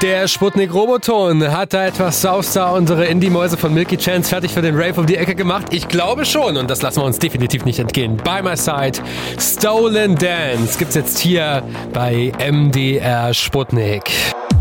Der Sputnik Roboton hat da etwas Sauster unsere Indie-Mäuse von Milky Chance fertig für den Rave um die Ecke gemacht? Ich glaube schon und das lassen wir uns definitiv nicht entgehen. By My Side, Stolen Dance gibt's jetzt hier bei MDR Sputnik.